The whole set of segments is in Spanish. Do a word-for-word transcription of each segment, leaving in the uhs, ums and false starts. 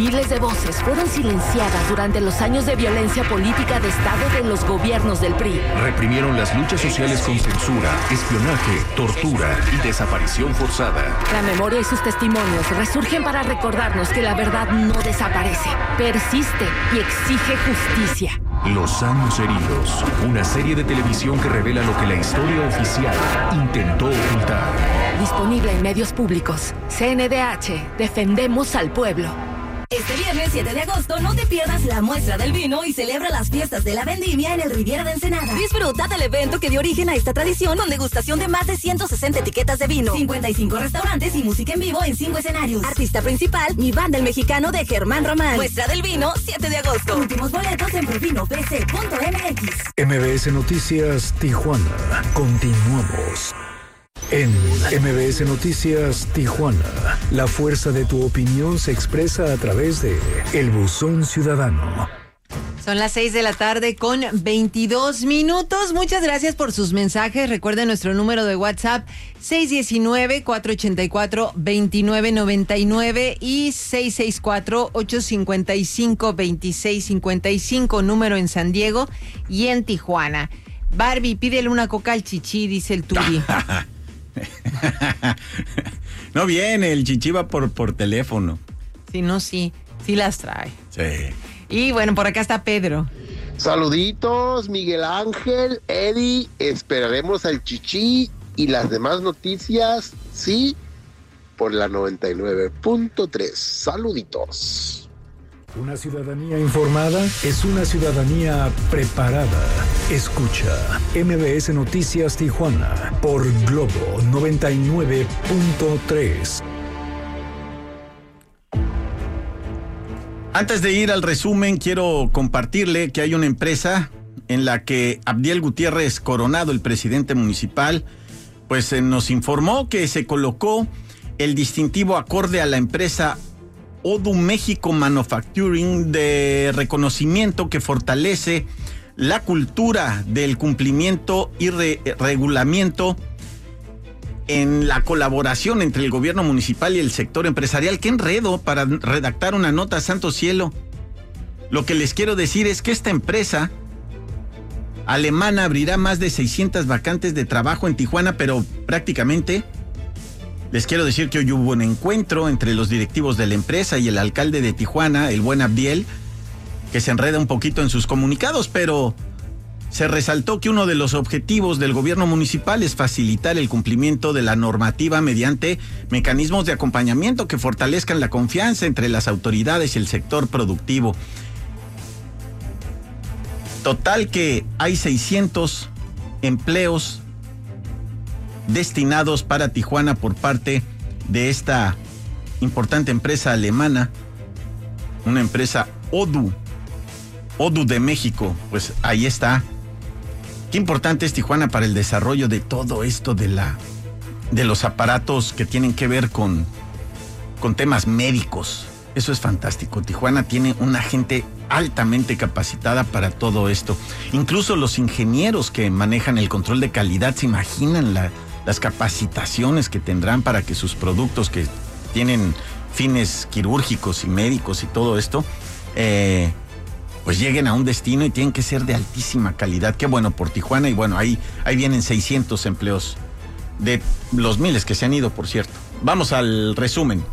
Miles de voces fueron silenciadas durante los años de violencia política de Estado de los gobiernos del P R I. Reprimieron las luchas sociales con censura, espionaje, tortura y desaparición forzada. La memoria y sus testimonios resurgen para recordarnos que la verdad no desaparece, persiste y exige justicia. Los años heridos, una serie de televisión que revela lo que la historia oficial intentó ocultar. Disponible en medios públicos. C N D H, defendemos al pueblo. Este viernes siete de agosto no te pierdas la muestra del vino y celebra las fiestas de la vendimia en el Riviera de Ensenada. Disfruta del evento que dio origen a esta tradición con degustación de más de ciento sesenta etiquetas de vino, cincuenta y cinco restaurantes y música en vivo en cinco escenarios. Artista principal, Mi Banda el Mexicano de Germán Román. Muestra del vino, siete de agosto. Últimos boletos en previno p c punto m x. M B S Noticias Tijuana. Continuamos. En M B S Noticias Tijuana, la fuerza de tu opinión se expresa a través de El Buzón Ciudadano. Son las seis de la tarde con veintidós minutos. Muchas gracias por sus mensajes. Recuerden nuestro número de WhatsApp seis uno nueve, cuatro ocho cuatro, dos nueve nueve nueve y seis seis cuatro, ocho cinco cinco, dos seis cinco cinco, número en San Diego y en Tijuana. Barbie, pídele una coca al chichi, dice el Turi. No viene, el chichi va por, por teléfono. Sí, no, sí, sí las trae. Sí. Y bueno, por acá está Pedro. Saluditos, Miguel Ángel, Eddie, esperaremos al chichi y las demás noticias, sí, por la noventa y nueve punto tres. Saluditos. Una ciudadanía informada es una ciudadanía preparada. Escucha M B S Noticias Tijuana por Globo noventa y nueve punto tres. Antes de ir al resumen, quiero compartirle que hay una empresa en la que Abdiel Gutiérrez Coronado, el presidente municipal, pues eh, nos informó que se colocó el distintivo acorde a la empresa Odu México Manufacturing de reconocimiento que fortalece la cultura del cumplimiento y re- regulamiento en la colaboración entre el gobierno municipal y el sector empresarial. ¡Qué enredo para redactar una nota, santo cielo! Lo que les quiero decir es que esta empresa alemana abrirá más de seiscientas vacantes de trabajo en Tijuana, pero prácticamente... Les quiero decir que hoy hubo un encuentro entre los directivos de la empresa y el alcalde de Tijuana, el buen Abdiel, que se enreda un poquito en sus comunicados, pero se resaltó que uno de los objetivos del gobierno municipal es facilitar el cumplimiento de la normativa mediante mecanismos de acompañamiento que fortalezcan la confianza entre las autoridades y el sector productivo. Total que hay seiscientos empleos destinados para Tijuana por parte de esta importante empresa alemana, una empresa Odu, Odu de México. Pues ahí está. Qué importante es Tijuana para el desarrollo de todo esto de la, de los aparatos que tienen que ver con, con temas médicos. Eso es fantástico. Tijuana tiene una gente altamente capacitada para todo esto. Incluso los ingenieros que manejan el control de calidad, ¿se imaginan la las capacitaciones que tendrán para que sus productos que tienen fines quirúrgicos y médicos y todo esto, eh, pues lleguen a un destino y tienen que ser de altísima calidad? Qué bueno por Tijuana. Y bueno, ahí, ahí vienen seiscientos empleos de los miles que se han ido, por cierto. Vamos al resumen.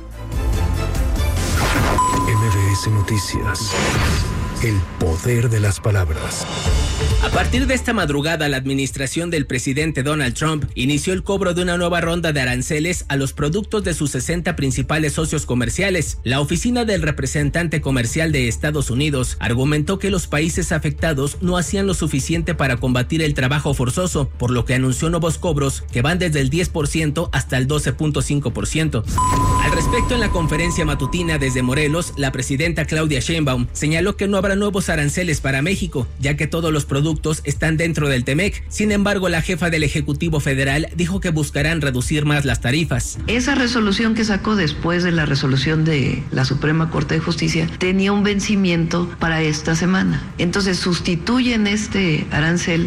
M B S Noticias. El poder de las palabras. A partir de esta madrugada, la administración del presidente Donald Trump inició el cobro de una nueva ronda de aranceles a los productos de sus sesenta principales socios comerciales. La oficina del representante comercial de Estados Unidos argumentó que los países afectados no hacían lo suficiente para combatir el trabajo forzoso, por lo que anunció nuevos cobros que van desde el diez por ciento hasta el doce punto cinco por ciento. Al respecto, en la conferencia matutina desde Morelos, la presidenta Claudia Sheinbaum señaló que no habrá nuevos aranceles para México, ya que todos los productos están dentro del T-MEC. Sin embargo, la jefa del Ejecutivo Federal dijo que buscarán reducir más las tarifas. Esa resolución que sacó después de la resolución de la Suprema Corte de Justicia tenía un vencimiento para esta semana. Entonces sustituyen este arancel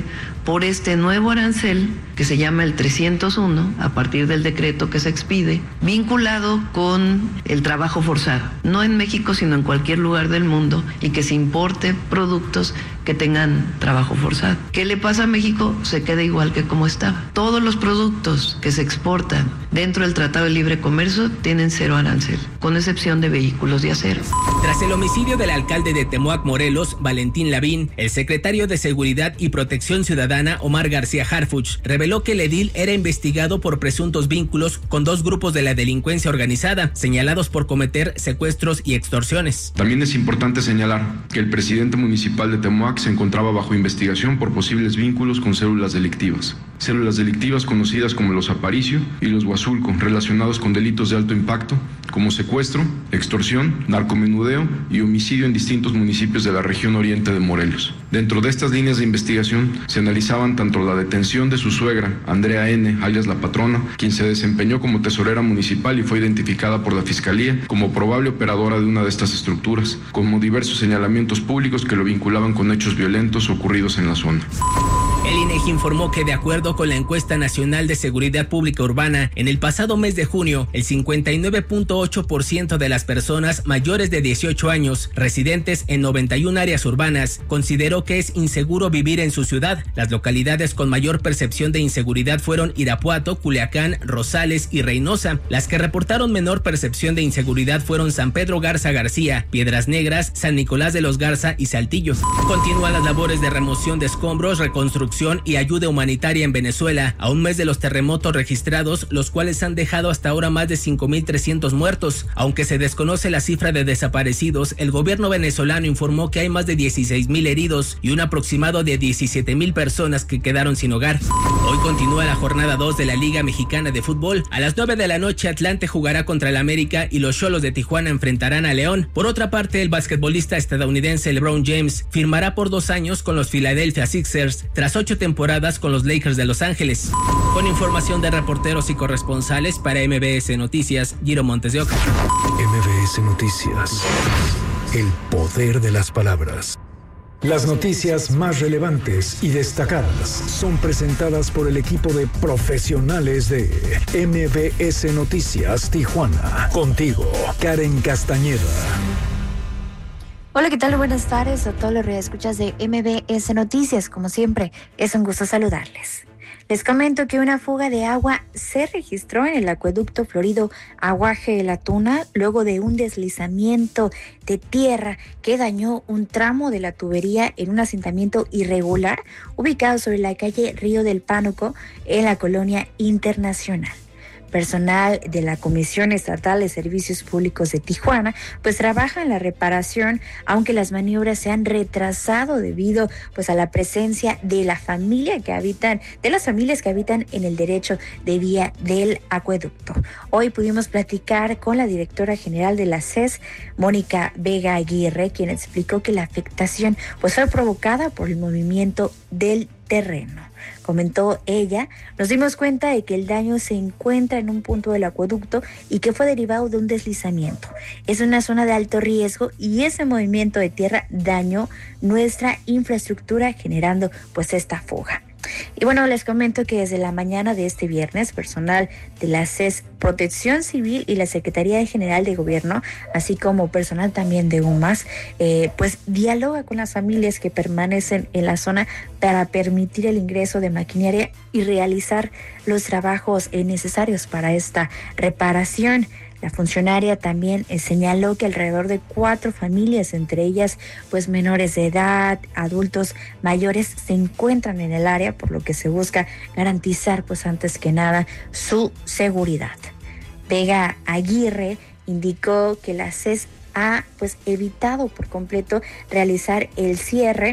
por este nuevo arancel que se llama el trescientos uno, a partir del decreto que se expide, vinculado con el trabajo forzado, no en México, sino en cualquier lugar del mundo, y que se importe productos que tengan trabajo forzado. ¿Qué le pasa a México? Se queda igual que como estaba. Todos los productos que se exportan dentro del Tratado de Libre Comercio tienen cero arancel, con excepción de vehículos de acero. Tras el homicidio del alcalde de Temoac, Morelos, Valentín Lavín, el secretario de Seguridad y Protección Ciudadana, Omar García Harfuch, reveló que el edil era investigado por presuntos vínculos con dos grupos de la delincuencia organizada, señalados por cometer secuestros y extorsiones. También es importante señalar que el presidente municipal de Temoac se encontraba bajo investigación por posibles vínculos con células delictivas. Células delictivas conocidas como los Aparicio y los Huazulco, relacionados con delitos de alto impacto, como secuestro, extorsión, narcomenudeo y homicidio en distintos municipios de la región oriente de Morelos. Dentro de estas líneas de investigación se analizaban tanto la detención de su suegra, Andrea N., alias La Patrona, quien se desempeñó como tesorera municipal y fue identificada por la Fiscalía como probable operadora de una de estas estructuras, como diversos señalamientos públicos que lo vinculaban con hechos violentos ocurridos en la zona. El INEGI informó que de acuerdo con la encuesta nacional de seguridad pública urbana, en el pasado mes de junio, el cincuenta y nueve punto ocho por ciento de las personas mayores de dieciocho años, residentes en noventa y una áreas urbanas, consideró que es inseguro vivir en su ciudad. Las localidades con mayor percepción de inseguridad fueron Irapuato, Culiacán, Rosales y Reynosa. Las que reportaron menor percepción de inseguridad fueron San Pedro Garza García, Piedras Negras, San Nicolás de los Garza y Saltillo. Continúan las labores de remoción de escombros, reconstrucción y ayuda humanitaria en Venezuela, a un mes de los terremotos registrados, los cuales han dejado hasta ahora más de cinco mil trescientos muertos. Aunque se desconoce la cifra de desaparecidos, el gobierno venezolano informó que hay más de dieciséis mil heridos y un aproximado de diecisiete mil personas que quedaron sin hogar. Hoy continúa la jornada dos de la Liga Mexicana de Fútbol. A las nueve de la noche, Atlante jugará contra el América y los Xolos de Tijuana enfrentarán a León. Por otra parte, el basquetbolista estadounidense LeBron James firmará por dos años con los Philadelphia Sixers, tras ocho temporadas con los Lakers de Los Ángeles. Con información de reporteros y corresponsales para M B S Noticias, Giro Montes de Oca. M B S Noticias. El poder de las palabras. Las noticias más relevantes y destacadas son presentadas por el equipo de profesionales de M B S Noticias Tijuana. Contigo, Karen Castañeda. Hola, ¿qué tal? Buenas tardes a todos los radioescuchas de M B S Noticias. Como siempre, es un gusto saludarles. Les comento que una fuga de agua se registró en el acueducto florido Aguaje de la Tuna luego de un deslizamiento de tierra que dañó un tramo de la tubería en un asentamiento irregular ubicado sobre la calle Río del Pánuco en la colonia Internacional. Personal de la Comisión Estatal de Servicios Públicos de Tijuana pues trabaja en la reparación, aunque las maniobras se han retrasado debido pues a la presencia de la familia que habitan, de las familias que habitan en el derecho de vía del acueducto. Hoy pudimos platicar con la directora general de la C E S, Mónica Vega Aguirre, quien explicó que la afectación pues fue provocada por el movimiento del terreno. Comentó ella, nos dimos cuenta de que el daño se encuentra en un punto del acueducto y que fue derivado de un deslizamiento. Es una zona de alto riesgo y ese movimiento de tierra dañó nuestra infraestructura generando pues esta fuga. Y bueno, les comento que desde la mañana de este viernes, personal de la C E S, Protección Civil y la Secretaría General de Gobierno, así como personal también de UMAS, eh, pues dialoga con las familias que permanecen en la zona para permitir el ingreso de maquinaria y realizar los trabajos eh, necesarios para esta reparación. La funcionaria también eh, señaló que alrededor de cuatro familias, entre ellas pues menores de edad, adultos mayores, se encuentran en el área, por lo que se busca garantizar pues antes que nada su seguridad. Vega Aguirre indicó que la C E S ha pues evitado por completo realizar el cierre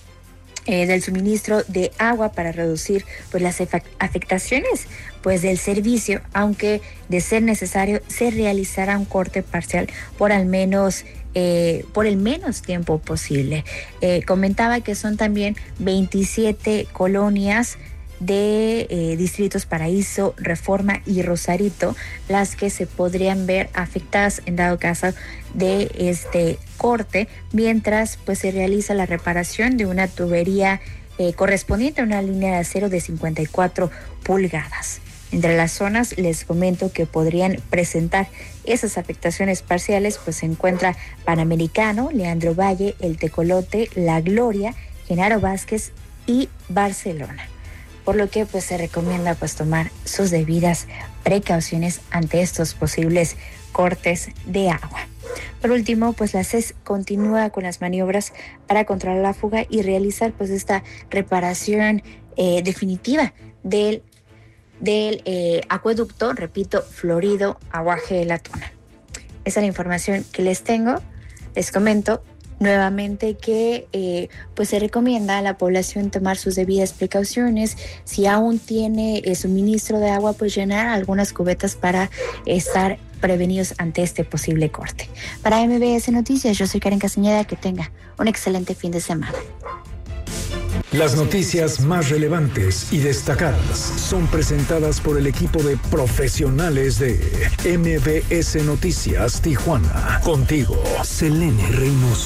Eh, del suministro de agua para reducir pues las afectaciones pues del servicio, aunque de ser necesario se realizará un corte parcial por al menos eh, por el menos tiempo posible. Eh, comentaba que son también veintisiete colonias de eh, distritos Paraíso, Reforma y Rosarito las que se podrían ver afectadas en dado caso de este corte, mientras pues se realiza la reparación de una tubería eh, correspondiente a una línea de acero de cincuenta y cuatro pulgadas. Entre las zonas les comento que podrían presentar esas afectaciones parciales, pues se encuentra Panamericano, Leandro Valle, El Tecolote, La Gloria, Genaro Vázquez y Barcelona. Por lo que pues se recomienda pues tomar sus debidas precauciones ante estos posibles cortes de agua. Por último, pues la C E S continúa con las maniobras para controlar la fuga y realizar pues esta reparación eh, definitiva del del eh, acueducto, repito, Florido Aguaje de la Tuna. Esa es la información que les tengo. Les comento nuevamente que eh, pues se recomienda a la población tomar sus debidas precauciones. Si aún tiene eh, suministro de agua, pues llenar algunas cubetas para estar prevenidos ante este posible corte. Para M B S Noticias, yo soy Karen Castañeda. Que tenga un excelente fin de semana. Las noticias más relevantes y destacadas son presentadas por el equipo de profesionales de M B S Noticias Tijuana. Contigo, Selene Reynoso.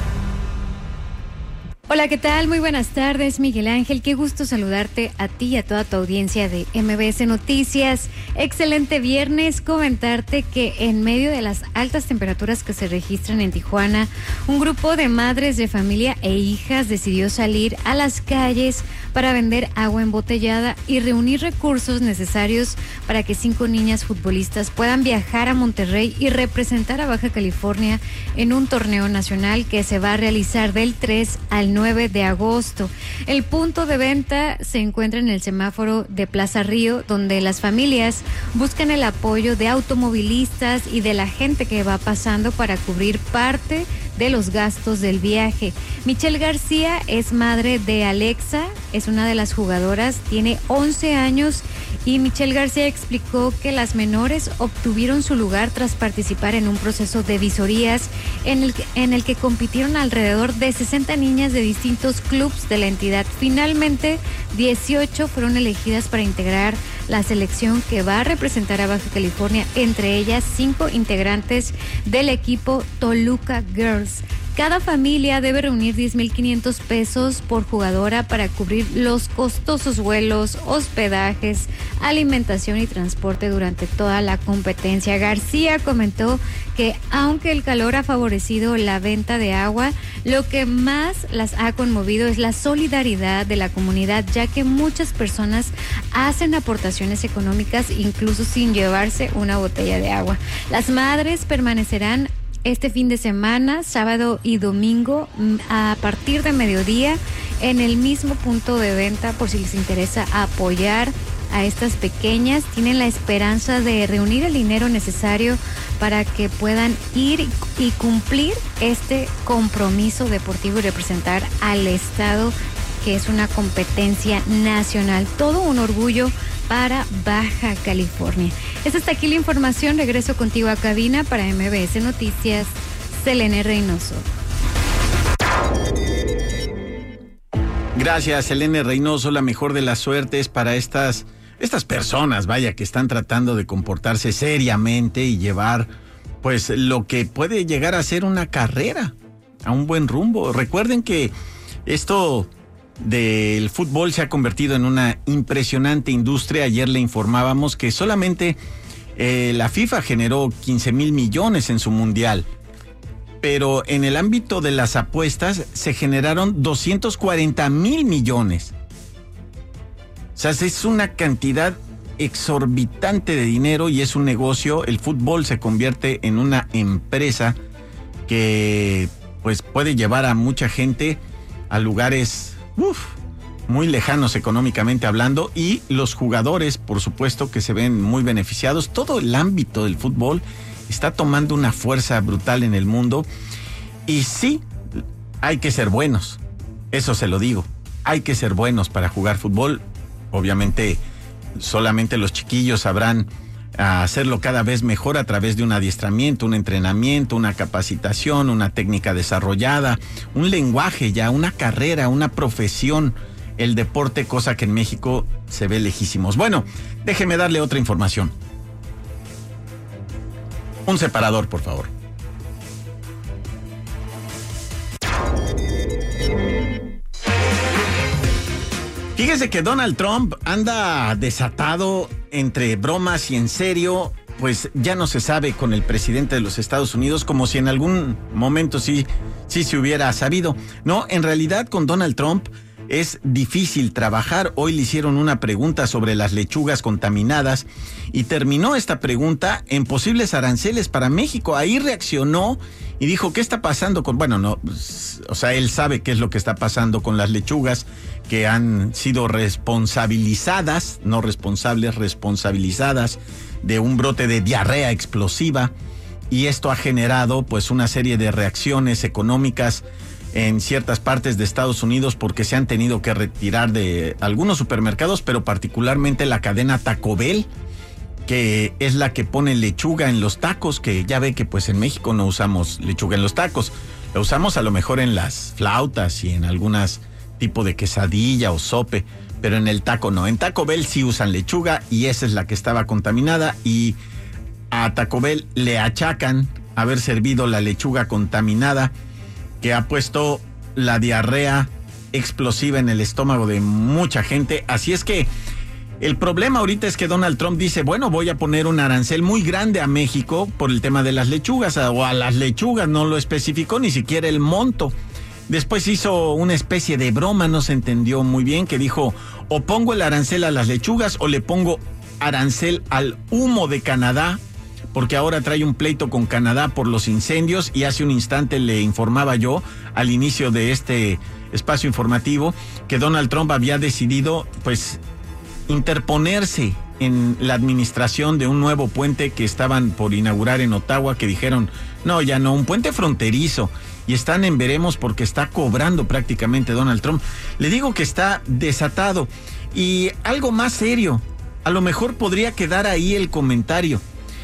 Hola, ¿qué tal? Muy buenas tardes, Miguel Ángel. Qué gusto saludarte a ti y a toda tu audiencia de M B S Noticias. Excelente viernes. Comentarte que en medio de las altas temperaturas que se registran en Tijuana, un grupo de madres de familia e hijas decidió salir a las calles para vender agua embotellada y reunir recursos necesarios para que cinco niñas futbolistas puedan viajar a Monterrey y representar a Baja California en un torneo nacional que se va a realizar del tres al nueve de agosto. El punto de venta se encuentra en el semáforo de Plaza Río, donde las familias buscan el apoyo de automovilistas y de la gente que va pasando para cubrir parte de los gastos del viaje. Michelle García es madre de Alexa, es una de las jugadoras, tiene once años y Michelle García explicó que las menores obtuvieron su lugar tras participar en un proceso de visorías en el que, en el que compitieron alrededor de sesenta niñas de distintos clubes de la entidad. Finalmente, dieciocho fueron elegidas para integrar la selección que va a representar a Baja California, entre ellas cinco integrantes del equipo Toluca Girls. Cada familia debe reunir diez mil quinientos pesos por jugadora para cubrir los costosos vuelos, hospedajes, alimentación y transporte durante toda la competencia. García comentó que aunque el calor ha favorecido la venta de agua, lo que más las ha conmovido es la solidaridad de la comunidad, ya que muchas personas hacen aportaciones económicas incluso sin llevarse una botella de agua. Las madres permanecerán este fin de semana, sábado y domingo, a partir de mediodía, en el mismo punto de venta, por si les interesa apoyar a estas pequeñas. Tienen la esperanza de reunir el dinero necesario para que puedan ir y cumplir este compromiso deportivo y representar al estado, que es una competencia nacional. Todo un orgullo para Baja California. Es hasta aquí la información. Regreso contigo a cabina para M B S Noticias. Selene Reynoso. Gracias, Selene Reynoso. La mejor de las suertes para estas, estas personas, vaya, que están tratando de comportarse seriamente y llevar, pues, lo que puede llegar a ser una carrera a un buen rumbo. Recuerden que esto del fútbol se ha convertido en una impresionante industria. Ayer le informábamos que solamente eh, la FIFA generó quince mil millones en su mundial, pero en el ámbito de las apuestas se generaron doscientos cuarenta mil millones. O sea, es una cantidad exorbitante de dinero y es un negocio. El fútbol se convierte en una empresa que pues puede llevar a mucha gente a lugares Uf, muy lejanos económicamente hablando, y los jugadores, por supuesto, que se ven muy beneficiados. Todo el ámbito del fútbol está tomando una fuerza brutal en el mundo y sí, hay que ser buenos, eso se lo digo, hay que ser buenos para jugar fútbol. Obviamente solamente los chiquillos sabrán hacerlo cada vez mejor a través de un adiestramiento, un entrenamiento, una capacitación, una técnica desarrollada, un lenguaje ya, una carrera, una profesión, el deporte, cosa que en México se ve lejísimos. Bueno, déjeme darle otra información. Un separador, por favor. Fíjese que Donald Trump anda desatado entre bromas y en serio, pues ya no se sabe con el presidente de los Estados Unidos, como si en algún momento sí, sí se hubiera sabido. No, en realidad con Donald Trump es difícil trabajar. Hoy le hicieron una pregunta sobre las lechugas contaminadas y terminó esta pregunta en posibles aranceles para México. Ahí reaccionó y dijo, ¿qué está pasando con...? Bueno, no, o sea, él sabe qué es lo que está pasando con las lechugas que han sido responsabilizadas, no responsables, responsabilizadas de un brote de diarrea explosiva, y esto ha generado pues una serie de reacciones económicas en ciertas partes de Estados Unidos porque se han tenido que retirar de algunos supermercados, pero particularmente la cadena Taco Bell, que es la que pone lechuga en los tacos, que ya ve que pues en México no usamos lechuga en los tacos, la usamos a lo mejor en las flautas y en algunas tipo de quesadilla o sope, pero en el taco no. En Taco Bell sí usan lechuga y esa es la que estaba contaminada, y a Taco Bell le achacan haber servido la lechuga contaminada que ha puesto la diarrea explosiva en el estómago de mucha gente. Así es que el problema ahorita es que Donald Trump dice, bueno, voy a poner un arancel muy grande a México por el tema de las lechugas, o a las lechugas, no lo especificó ni siquiera el monto. Después hizo una especie de broma, no se entendió muy bien, que dijo, o pongo el arancel a las lechugas o le pongo arancel al humo de Canadá, porque ahora trae un pleito con Canadá por los incendios, y hace un instante le informaba yo al inicio de este espacio informativo que Donald Trump había decidido pues interponerse en la administración de un nuevo puente que estaban por inaugurar en Ottawa, que dijeron, no, ya no, un puente fronterizo, y están en veremos porque está cobrando prácticamente Donald Trump. Le digo que está desatado. Y algo más serio, a lo mejor podría quedar ahí el comentario.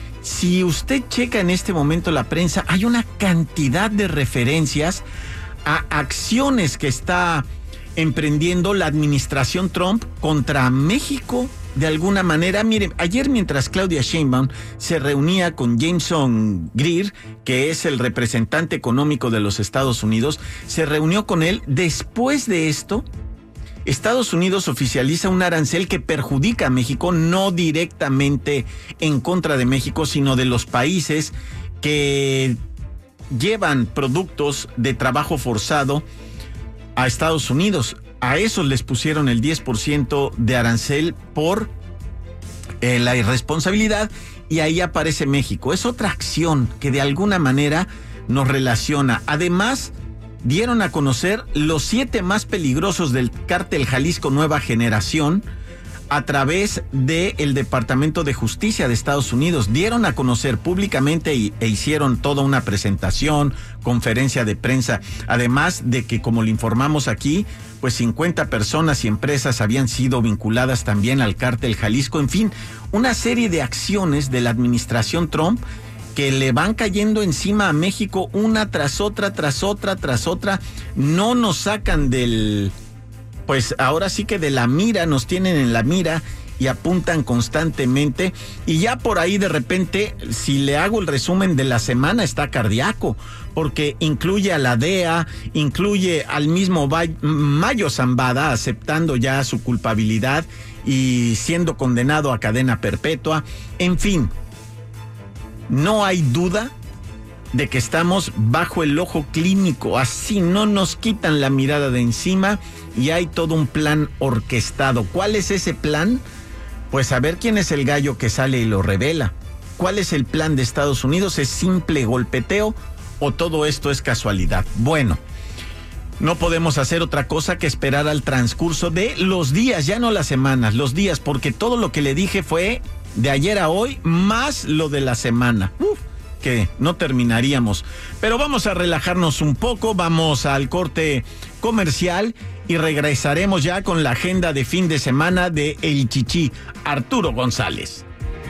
Si usted checa en este momento la prensa, hay una cantidad de referencias a acciones que está emprendiendo la administración Trump contra México de alguna manera. Miren, ayer mientras Claudia Sheinbaum se reunía con Jameson Greer, que es el representante económico de los Estados Unidos, se reunió con él. Después de esto, Estados Unidos oficializa un arancel que perjudica a México, no directamente en contra de México, sino de los países que llevan productos de trabajo forzado a Estados Unidos. A esos les pusieron el diez por ciento de arancel por eh, la irresponsabilidad, y ahí aparece México. Es otra acción que de alguna manera nos relaciona. Además, dieron a conocer los siete más peligrosos del cártel Jalisco Nueva Generación a través del Departamento de Justicia de Estados Unidos. Dieron a conocer públicamente y, e hicieron toda una presentación, conferencia de prensa, además de que, como le informamos aquí, pues cincuenta personas y empresas habían sido vinculadas también al cártel Jalisco. En fin, una serie de acciones de la administración Trump que le van cayendo encima a México una tras otra, tras otra, tras otra. No nos sacan del... pues ahora sí que de la mira, nos tienen en la mira y apuntan constantemente. Y ya por ahí de repente, si le hago el resumen de la semana, está cardíaco, porque incluye a la D E A, incluye al mismo Mayo Zambada aceptando ya su culpabilidad y siendo condenado a cadena perpetua. En fin, no hay duda de que estamos bajo el ojo clínico, así no nos quitan la mirada de encima, y hay todo un plan orquestado. ¿Cuál es ese plan? Pues a ver quién es el gallo que sale y lo revela. ¿Cuál es el plan de Estados Unidos? ¿Es simple golpeteo o todo esto es casualidad? Bueno, no podemos hacer otra cosa que esperar al transcurso de los días, ya no las semanas, los días, porque todo lo que le dije fue de ayer a hoy, más lo de la semana. Uf, que no terminaríamos. Pero vamos a relajarnos un poco, vamos al corte comercial y regresaremos ya con la agenda de fin de semana de El Chichí, Arturo González.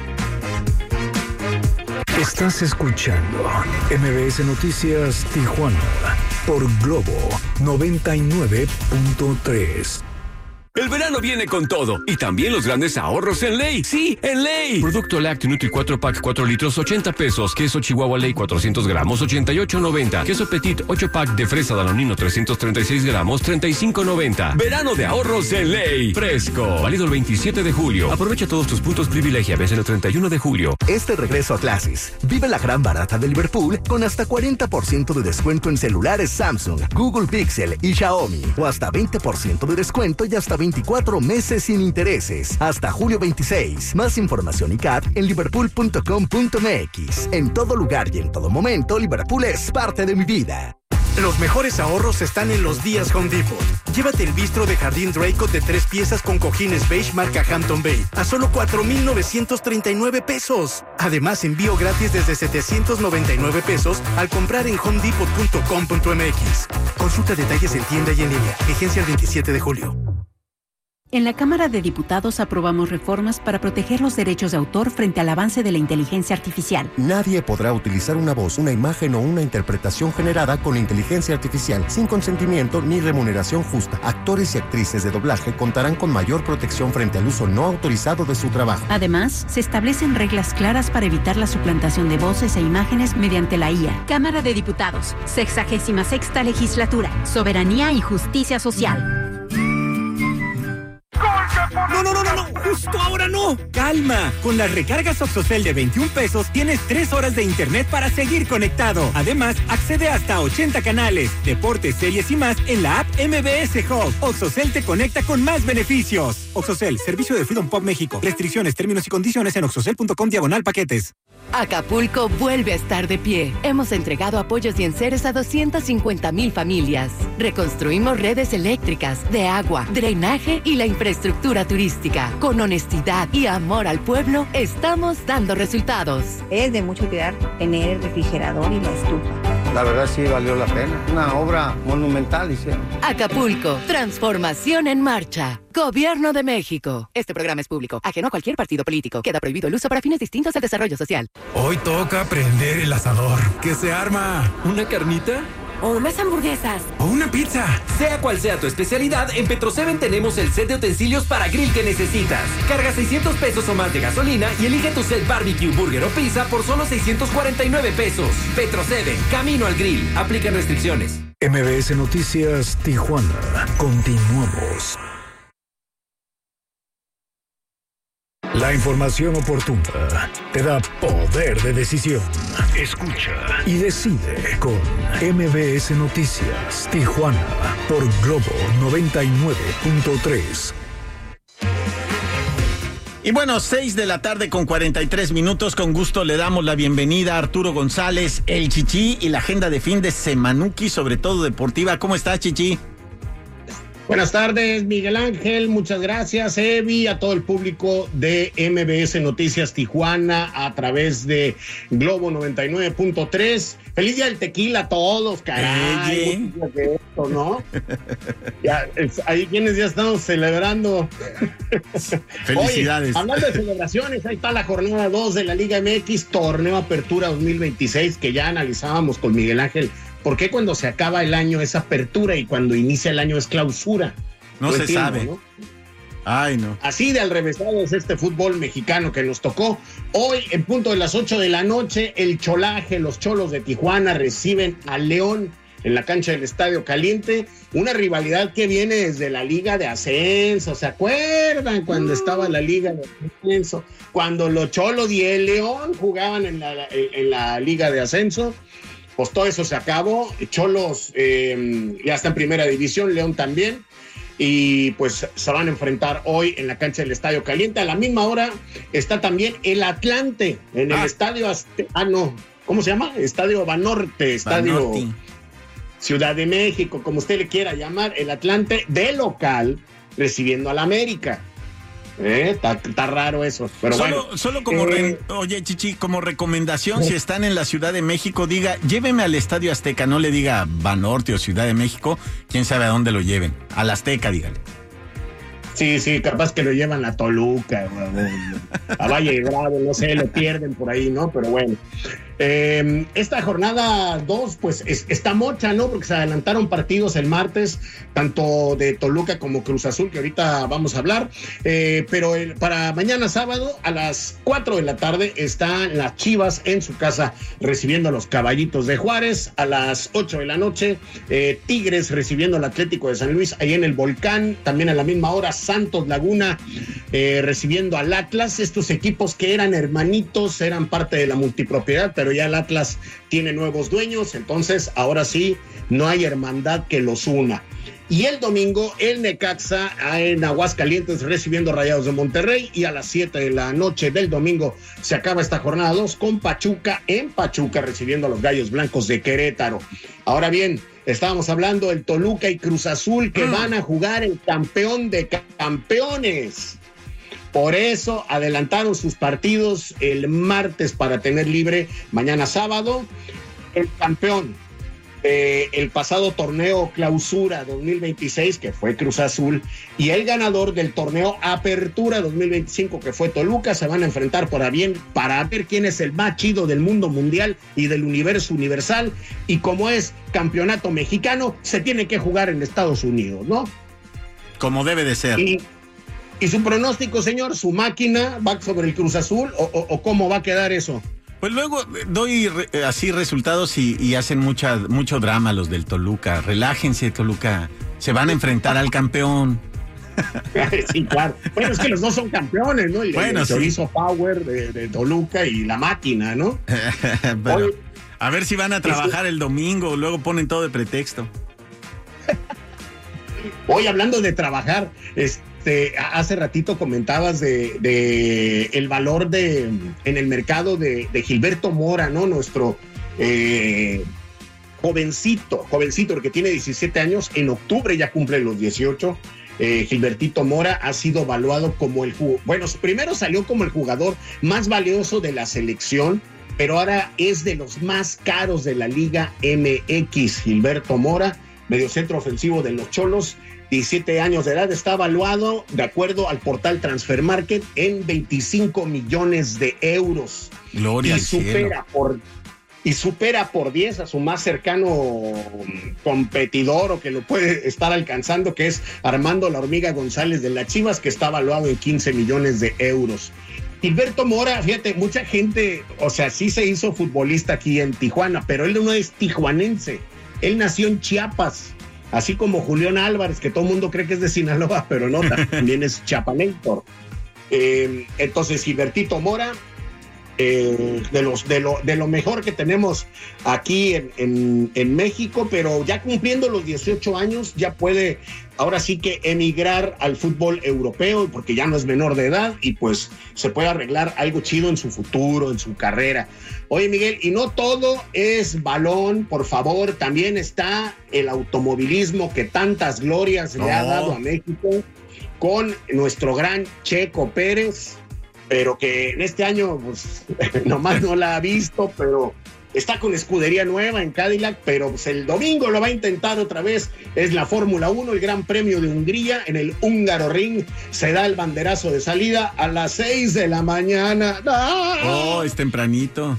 Estás escuchando M B S Noticias Tijuana por Globo noventa y nueve punto tres. El verano viene con todo y también los grandes ahorros en Ley. Sí, en Ley. Producto Lácteo Nutri cuatro pack cuatro litros, ochenta pesos. Queso Chihuahua Ley cuatrocientos gramos, ochenta y ocho noventa. Queso Petit ocho pack de fresa Danonino trescientos treinta y seis gramos, treinta y cinco noventa. Verano de ahorros en Ley. Fresco. Válido el veintisiete de julio. Aprovecha todos tus puntos privilegiables en el treinta y uno de julio. Este regreso a clases, vive la gran barata de Liverpool con hasta cuarenta por ciento de descuento en celulares Samsung, Google Pixel y Xiaomi. O hasta veinte por ciento de descuento y hasta veinticuatro meses sin intereses. Hasta julio veintiséis. Más información y C A D en liverpool punto com punto m x. En todo lugar y en todo momento, Liverpool es parte de mi vida. Los mejores ahorros están en los días Home Depot. Llévate el bistro de jardín Draycott de tres piezas con cojines beige marca Hampton Bay a solo cuatro mil novecientos treinta y nueve pesos. Además, envío gratis desde setecientos noventa y nueve pesos al comprar en home depot punto com punto m x. Consulta detalles en tienda y en línea. Vigencia el veintisiete de julio. En la Cámara de Diputados aprobamos reformas para proteger los derechos de autor frente al avance de la inteligencia artificial. Nadie podrá utilizar una voz, una imagen o una interpretación generada con inteligencia artificial sin consentimiento ni remuneración justa. Actores y actrices de doblaje contarán con mayor protección frente al uso no autorizado de su trabajo. Además, se establecen reglas claras para evitar la suplantación de voces e imágenes mediante la I A. Cámara de Diputados, sexagésima sexta legislatura, soberanía y justicia social. No, no, no, no, no, justo ahora no. Calma, con las recargas Oxocel de veintiún pesos tienes tres horas de internet para seguir conectado. Además, accede hasta ochenta canales, deportes, series y más en la app M B S Hub. Oxocel te conecta con más beneficios. Oxocel, servicio de Freedom Pop México. Restricciones, términos y condiciones en oxocel punto com diagonal paquetes. Acapulco vuelve a estar de pie. Hemos entregado apoyos y enseres a doscientas cincuenta mil familias. Reconstruimos redes eléctricas, de agua, drenaje y la infraestructura turística. Con honestidad y amor al pueblo, estamos dando resultados. Es de mucho cuidar tener el refrigerador y la estufa. La verdad sí valió la pena. Una obra monumental hicieron. Acapulco, transformación en marcha. Gobierno de México. Este programa es público, ajeno a cualquier partido político. Queda prohibido el uso para fines distintos al desarrollo social. Hoy toca prender el asador. ¿Qué se arma? ¿Una carnita? O unas hamburguesas. O una pizza. Sea cual sea tu especialidad, en Petroseven tenemos el set de utensilios para grill que necesitas. Carga seiscientos pesos o más de gasolina y elige tu set barbecue, burger o pizza por solo seiscientos cuarenta y nueve pesos. Petroseven, camino al grill. Aplican restricciones. M B S Noticias Tijuana. Continuamos. La información oportuna te da poder de decisión. Escucha y decide con M B S Noticias Tijuana por Globo noventa y nueve punto tres. Y bueno, seis de la tarde con cuarenta y tres minutos. Con gusto le damos la bienvenida a Arturo González, el Chichi, y la agenda de fin de semanuki, sobre todo deportiva. ¿Cómo estás, Chichi? Buenas tardes, Miguel Ángel, muchas gracias, Evi, a todo el público de M B S Noticias Tijuana a través de Globo noventa y nueve punto tres. Feliz día del tequila a todos, caray. De esto, ¿no? Ya, es, hay quienes ya estamos celebrando. Felicidades. Oye, hablando de celebraciones, ahí está la jornada dos de la Liga M X, Torneo Apertura dos mil veintiséis, que ya analizábamos con Miguel Ángel. ¿Por qué cuando se acaba el año es apertura y cuando inicia el año es clausura? No, no se entiendo, sabe. ¿No? Ay, no. Así de al revésado es este fútbol mexicano que nos tocó. Hoy, en punto de las ocho de la noche, el Cholaje, los Cholos de Tijuana reciben a León en la cancha del Estadio Caliente. Una rivalidad que viene desde la Liga de Ascenso. ¿Se acuerdan cuando estaba la Liga de Ascenso? Cuando los Cholos y el León jugaban en la, en la Liga de Ascenso. Pues todo eso se acabó. Cholos eh, ya está en primera división, León también. Y pues se van a enfrentar hoy en la cancha del Estadio Caliente. A la misma hora está también el Atlante en el ah. Estadio Azte- ah no, ¿cómo se llama? Estadio Banorte, Estadio Banorte. Ciudad de México, como usted le quiera llamar, el Atlante de local recibiendo al América. Está eh, raro eso, pero solo, bueno. Solo como, eh, re, oye, Chichi, como recomendación, eh, si están en la Ciudad de México, diga, lléveme al Estadio Azteca, no le diga Banorte o Ciudad de México, quién sabe a dónde lo lleven, al Azteca, dígale. Sí, sí, capaz que lo llevan a Toluca, a Valle de Bravo, no sé, lo pierden por ahí, ¿no? Pero bueno. Eh, esta jornada dos, pues es, está mocha, ¿no? Porque se adelantaron partidos el martes, tanto de Toluca como Cruz Azul, que ahorita vamos a hablar. Eh, pero el, para mañana sábado, a las cuatro de la tarde, están las Chivas en su casa recibiendo a los Caballitos de Juárez. A las ocho de la noche, eh, Tigres recibiendo al Atlético de San Luis ahí en el Volcán. También a la misma hora, Santos Laguna eh, recibiendo al Atlas. Estos equipos que eran hermanitos, eran parte de la multipropiedad, pero ya el Atlas tiene nuevos dueños, entonces ahora sí no hay hermandad que los una. Y el domingo el Necaxa en Aguascalientes recibiendo Rayados de Monterrey, y a las siete de la noche del domingo se acaba esta jornada dos con Pachuca en Pachuca recibiendo a los Gallos Blancos de Querétaro. Ahora bien, estábamos hablando del Toluca y Cruz Azul que mm. van a jugar el campeón de campeones. Por eso adelantaron sus partidos el martes para tener libre mañana sábado. El campeón eh, el pasado torneo Clausura dos mil veintiséis, que fue Cruz Azul, y el ganador del torneo Apertura dos mil veinticinco, que fue Toluca, se van a enfrentar para, bien, para ver quién es el más chido del mundo mundial y del universo universal. Y como es campeonato mexicano, se tiene que jugar en Estados Unidos, ¿no? Como debe de ser. Y, ¿Y su pronóstico, señor? ¿Su máquina va sobre el Cruz Azul o, o, o cómo va a quedar eso? Pues luego doy re, así resultados y, y hacen mucha, mucho drama los del Toluca. Relájense, Toluca. Se van a enfrentar al campeón. Sí, claro. Bueno, es que los dos son campeones, ¿no? El, bueno, el sí. Chorizo Power de, de Toluca y la máquina, ¿no? Pero, Oye, a ver si van a trabajar el domingo, luego ponen todo de pretexto. Hoy hablando de trabajar, este, hace ratito comentabas de, de el valor de en el mercado de, de Gilberto Mora, ¿no? Nuestro eh, jovencito, jovencito, porque tiene diecisiete años, en octubre ya cumple los dieciocho. Eh, Gilbertito Mora ha sido evaluado como el jugador, bueno, primero salió como el jugador más valioso de la selección, pero ahora es de los más caros de la Liga M X. Gilberto Mora, mediocentro ofensivo de los Cholos, diecisiete años de edad, está evaluado, de acuerdo al portal Transfer Market, en veinticinco millones de euros. Gloria y al supera cielo. por Y supera por diez a su más cercano competidor o que lo puede estar alcanzando, que es Armando La Hormiga González de las Chivas, que está evaluado en quince millones de euros. Gilberto Mora, fíjate, mucha gente, o sea, sí se hizo futbolista aquí en Tijuana, pero él no es tijuanense. Él nació en Chiapas, así como Julián Álvarez, que todo el mundo cree que es de Sinaloa, pero no, también es chiapaneco. Eh, entonces, Gilbertito Mora, Eh, de los de lo de lo mejor que tenemos aquí en, en, en México, pero ya cumpliendo los dieciocho años ya puede ahora sí que emigrar al fútbol europeo, porque ya no es menor de edad y pues se puede arreglar algo chido en su futuro, en su carrera. Oye, Miguel, y no todo es balón, por favor, también está el automovilismo que tantas glorias no. le ha dado a México con nuestro gran Checo Pérez, pero que en este año pues nomás no la ha visto, pero está con escudería nueva en Cadillac, pero pues el domingo lo va a intentar otra vez. Es la Fórmula uno, el Gran Premio de Hungría, en el Húngaro Ring. Se da el banderazo de salida a las seis de la mañana. ¡Ah! Oh, es tempranito.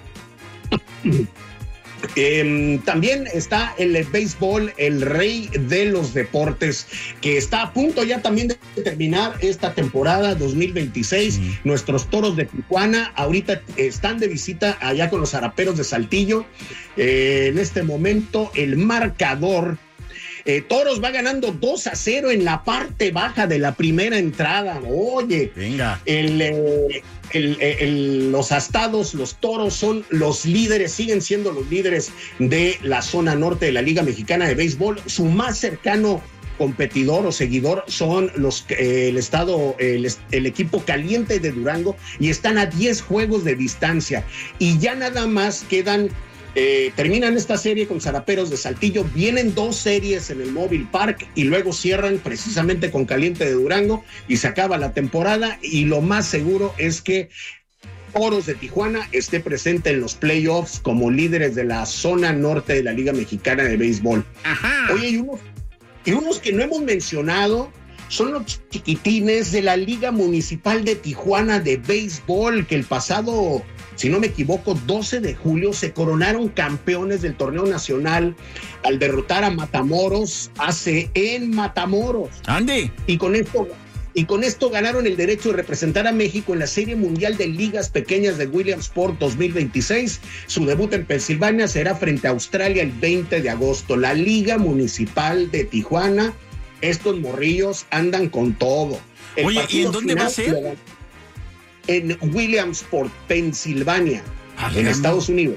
Eh, también está el béisbol, el rey de los deportes, que está a punto ya también de terminar esta temporada dos mil veintiséis. Sí. Nuestros Toros de Tijuana ahorita están de visita allá con los Zaraperos de Saltillo. Eh, en este momento el marcador, eh, Toros va ganando dos a cero en la parte baja de la primera entrada. Oye, venga. El... Eh, El, el, los astados, los Toros son los líderes, siguen siendo los líderes de la zona norte de la Liga Mexicana de Béisbol. Su más cercano competidor o seguidor son los eh, el estado, el, el equipo Caliente de Durango, y están a diez juegos de distancia. Y ya nada más quedan, eh, terminan esta serie con Zaraperos de Saltillo, vienen dos series en el Mobile Park y luego cierran precisamente con Caliente de Durango y se acaba la temporada, y lo más seguro es que Toros de Tijuana esté presente en los playoffs como líderes de la zona norte de la Liga Mexicana de Béisbol. Ajá. Oye, y unos, y unos que no hemos mencionado son los chiquitines de la Liga Municipal de Tijuana de Béisbol, que el pasado si no me equivoco, doce de julio, se coronaron campeones del torneo nacional al derrotar a Matamoros A C en Matamoros. ¡Ande! Y con esto... Y con esto ganaron el derecho de representar a México en la Serie Mundial de Ligas Pequeñas de Williamsport dos mil veintiséis. Su debut en Pensilvania será frente a Australia el veinte de agosto. La Liga Municipal de Tijuana, estos morrillos andan con todo. El Oye, ¿y en dónde va a ser? En Williamsport, Pensilvania, ah, en Estados Unidos.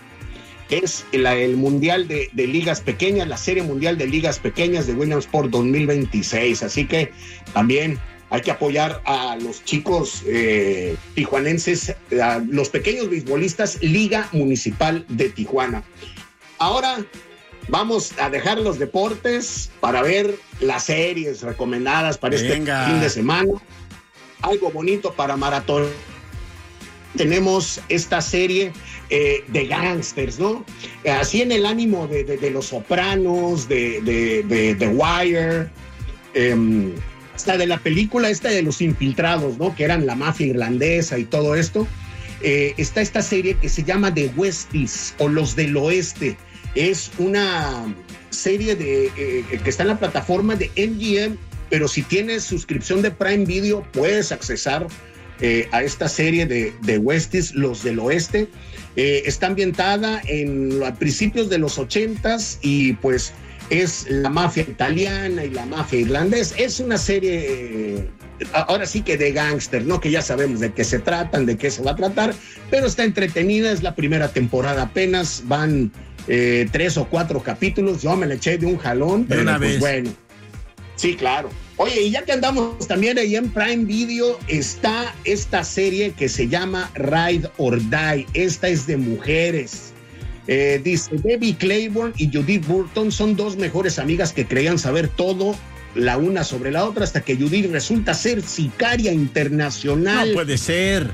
Es la, el Mundial de, de Ligas Pequeñas, la Serie Mundial de Ligas Pequeñas de Williamsport dos mil veintiséis. Así que también hay que apoyar a los chicos eh, tijuanenses, a los pequeños beisbolistas, Liga Municipal de Tijuana. Ahora vamos a dejar los deportes para ver las series recomendadas para Venga. este fin de semana. Algo bonito para maratón. Tenemos esta serie eh, de gangsters, ¿no? Así en el ánimo de, de, de Los Sopranos, de, de, de, de Wire, eh, hasta de la película esta de Los Infiltrados, ¿no? Que eran la mafia irlandesa y todo esto. Eh, está esta serie que se llama The Westies o Los del Oeste. Es una serie de, eh, que está en la plataforma de M G M, pero si tienes suscripción de Prime Video puedes accesar Eh, a esta serie de, de Westies, Los del Oeste. Eh, está ambientada en a principios de los ochentas y pues es la mafia italiana y la mafia irlandesa. Es una serie, eh, ahora sí que de gángster, ¿no? Que ya sabemos de qué se tratan, de qué se va a tratar, pero está entretenida. Es la primera temporada apenas, van eh, tres o cuatro capítulos. Yo me la eché de un jalón, pero una pues vez. bueno. Sí, claro. Oye, y ya que andamos también ahí en Prime Video, está esta serie que se llama Ride or Die. Esta es de mujeres. Eh, dice, Debbie Claiborne y Judith Burton son dos mejores amigas que creían saber todo la una sobre la otra hasta que Judith resulta ser sicaria internacional. No puede ser.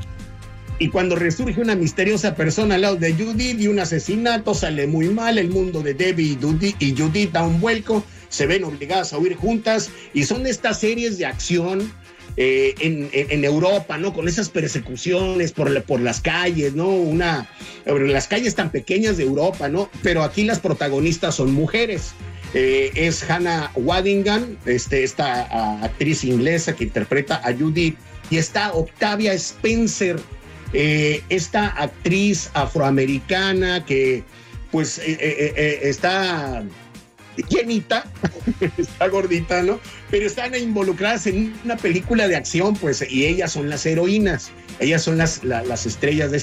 Y cuando resurge una misteriosa persona al lado de Judith y un asesinato sale muy mal, el mundo de Debbie y Judith, y Judith da un vuelco, se ven obligadas a huir juntas y son estas series de acción eh, en, en, en Europa, ¿no? Con esas persecuciones por, por las calles, ¿no? Una, las calles tan pequeñas de Europa, ¿no? Pero aquí las protagonistas son mujeres. Eh, es Hannah Waddingham, este, esta a, actriz inglesa que interpreta a Judith, y está Octavia Spencer, eh, esta actriz afroamericana que pues eh, eh, eh, está llenita, está gordita, ¿no? Pero están involucradas en una película de acción, pues, y ellas son las heroínas, ellas son las, la, las estrellas de